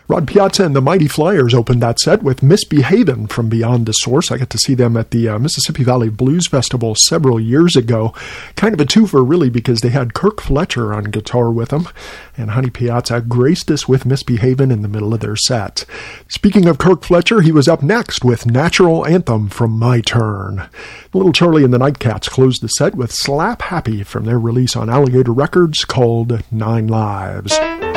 Rod Piazza and the Mighty Flyers opened that set with Misbehavin' from Beyond the Source. I got to see them at the Mississippi Valley Blues Festival several years ago. Kind of a twofer, really, because they had Kirk Fletcher on guitar with them, and Honey Piazza graced us with Misbehavin' in the middle of their set. Speaking of Kirk Fletcher, he was up next with Natural Anthem from My Turn. Little Charlie and the Nightcats closed the set with Slap Happy from their release on Alligator Records called 9 Lives.